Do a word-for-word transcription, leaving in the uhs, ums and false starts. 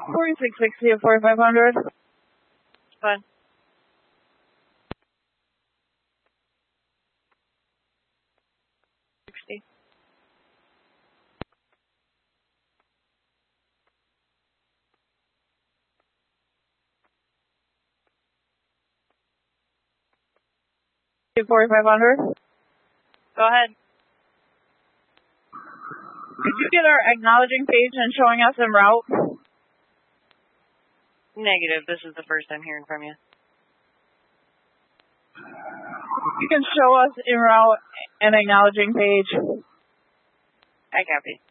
forty-six sixty at forty-five hundred. Fine. sixty. forty-five hundred. Go ahead. Did you get our acknowledging page and showing us en route? Negative. This is the first I'm hearing from you. You can show us en route and acknowledging page. I copy.